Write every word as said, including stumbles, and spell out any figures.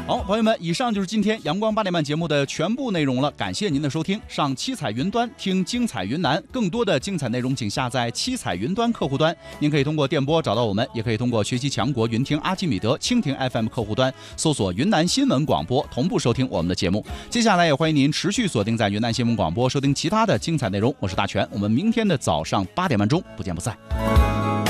好，朋友们，以上就是今天阳光八点半节目的全部内容了，感谢您的收听。上七彩云端听精彩云南，更多的精彩内容请下载七彩云端客户端。您可以通过电波找到我们，也可以通过学习强国云听阿基米德蜻蜓 F M 客户端搜索云南新闻广播，同步收听我们的节目。接下来也欢迎您持续锁定在云南新闻广播，收听其他的精彩内容。我是大全，我们明天的早上八点半钟不见不散。